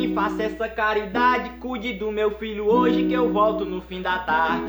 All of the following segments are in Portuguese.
me faça essa caridade, cuide do meu filho hoje que eu volto no fim da tarde.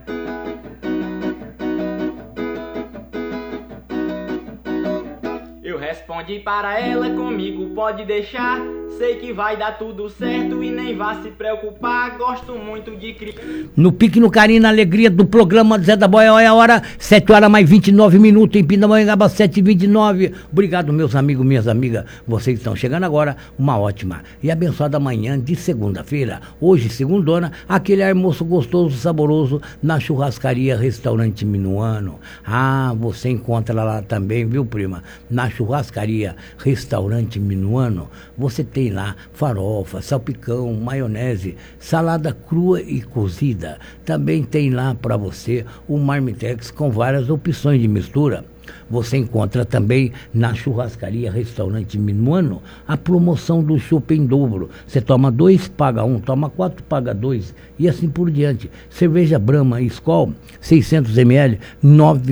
Eu respondi para ela, comigo pode deixar, sei que vai dar tudo certo e nem vá se preocupar, gosto muito de criar. No pique, no carinho, na alegria do programa do Zé da Boia, olha a hora, 7 horas mais 29 minutos, em Pindamonhangaba, 7h29. Obrigado, meus amigos, minhas amigas, vocês estão chegando agora, uma ótima e abençoada manhã de segunda-feira. Hoje, segundona, aquele almoço gostoso, saboroso, na churrascaria Restaurante Minuano. Ah, você encontra lá também, viu, prima? Na churrascaria Restaurante Minuano, você tem lá farofa, salpicão, maionese, salada crua e cozida. Também tem lá para você o marmitex com várias opções de mistura. Você encontra também na churrascaria Restaurante Minuano a promoção do chopp em dobro. Você toma 2, paga 1, toma 4, paga 2 e assim por diante. Cerveja Brahma e Skol, 600 ml, R$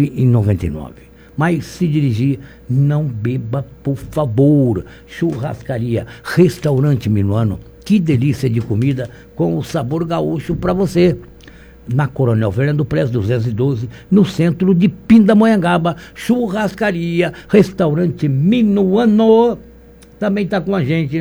9,99. Mas se dirigir, não beba, por favor. Churrascaria Restaurante Minuano, que delícia de comida com o sabor gaúcho para você. Na Coronel Fernando Prez 212, no centro de Pindamonhangaba. Churrascaria Restaurante Minuano. Também está com a gente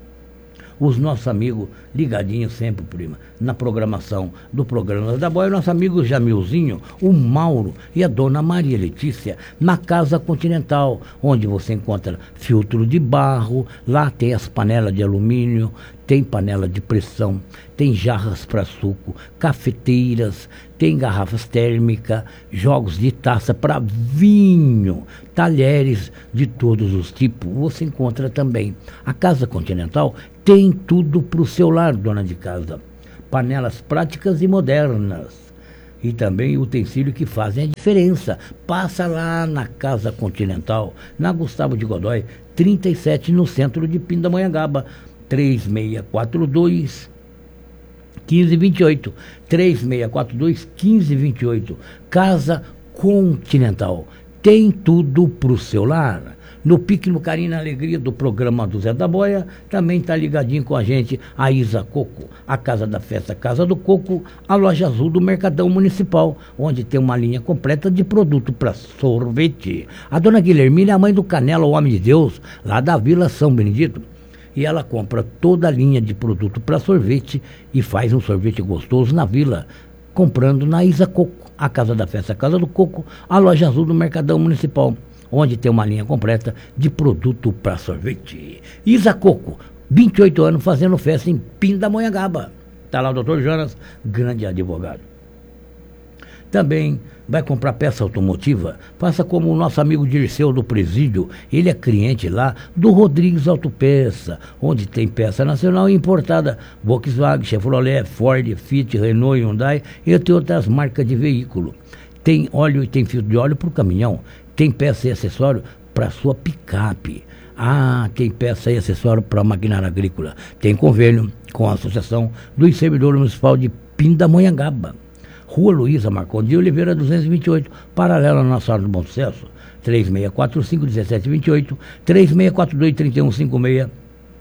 os nossos amigos ligadinhos sempre, prima, na programação do programa da Boia, nosso amigo Jamilzinho, o Mauro e a dona Maria Letícia, na Casa Continental, onde você encontra filtro de barro, lá tem as panelas de alumínio, tem panela de pressão, tem jarras para suco, cafeteiras, tem garrafas térmicas, jogos de taça para vinho, talheres de todos os tipos. Você encontra também. A Casa Continental tem tudo para o seu lar, dona de casa. Panelas práticas e modernas. E também utensílios que fazem a diferença. Passa lá na Casa Continental, na Gustavo de Godoy, 37, no centro de Pindamonhangaba. 3642 1528, 3642 1528. Casa Continental tem tudo pro seu lar. No pique, no carinho, na alegria do programa do Zé da Boia, também está ligadinho com a gente a Isa Coco, a Casa da Festa, Casa do Coco, a Loja Azul do Mercadão Municipal, onde tem uma linha completa de produto para sorvete. A dona Guilhermina é a mãe do Canela, o homem de Deus, lá da Vila São Benedito. E ela compra toda a linha de produto para sorvete e faz um sorvete gostoso na vila, comprando na Isa Coco, a Casa da Festa, Casa do Coco, a Loja Azul do Mercadão Municipal, onde tem uma linha completa de produto para sorvete. Isa Coco, 28 anos fazendo festa em Pindamonhangaba. Está lá o Dr. Jonas, grande advogado. Também vai comprar peça automotiva? Faça como o nosso amigo Dirceu do Presídio. Ele é cliente lá do Rodrigues Autopeça, onde tem peça nacional e importada. Volkswagen, Chevrolet, Ford, Fiat, Renault, Hyundai e entre outras marcas de veículo. Tem óleo e tem filtro de óleo para o caminhão. Tem peça e acessório para sua picape. Ah, tem peça e acessório para maquinária agrícola. Tem convênio com a Associação dos Servidores Municipal de Pindamonhangaba. Rua Luísa Marcondes de Oliveira 228, paralela na Nossa Senhora do Bom Sucesso, 3645-1728, 3642-3156,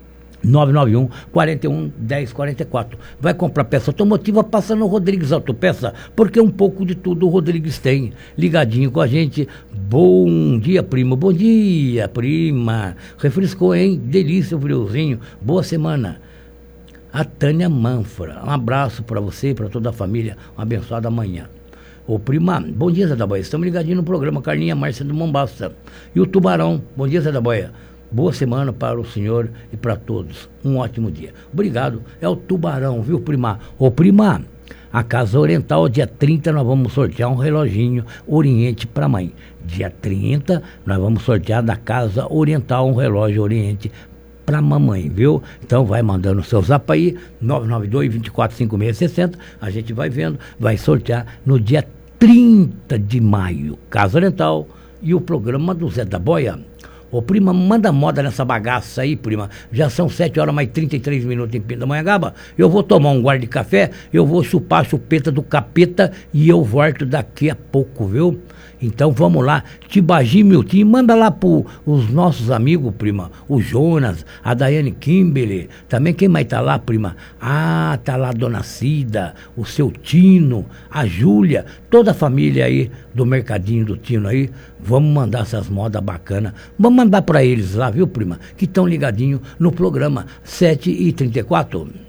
991-41-1044. Vai comprar peça automotiva, passa no Rodrigues Autopeça, porque um pouco de tudo o Rodrigues tem. Ligadinho com a gente. Bom dia, primo. Bom dia, prima. Refrescou, hein? Delícia o friozinho. Boa semana. A Tânia Manfra, um abraço para você e para toda a família, uma abençoada manhã. Ô prima, bom dia, Zé da Boia, estamos ligadinhos no programa. Carlinha Márcia do Mombasa. E o Tubarão, bom dia, Zé da Boia, boa semana para o senhor e para todos, um ótimo dia. Obrigado, é o Tubarão, viu, prima? Ô prima, a Casa Oriental, dia 30 nós vamos sortear um reloginho Oriente para mãe. Dia 30 nós vamos sortear da Casa Oriental um relógio Oriente para mamãe, viu? Então vai mandando o seu zap aí, 992-245660, a gente vai vendo, vai sortear no dia 30 de maio, Casa Oriental e o programa do Zé da Boia. Ô, prima, manda moda nessa bagaça aí, prima. Já são 7 horas mais 33 minutos em Pindamonhangaba. Eu vou tomar um gole de café, eu vou chupar a chupeta do capeta e eu volto daqui a pouco, viu? Então vamos lá, Tibagi Miltim, manda lá os nossos amigos, prima, o Jonas, a Daiane Kimberly, também quem mais tá lá, prima? Ah, tá lá a Dona Cida, o seu Tino, a Júlia, toda a família aí do Mercadinho do Tino aí, vamos mandar essas modas bacanas, vamos mandar pra eles lá, viu, prima? Que estão ligadinho no programa 7h34.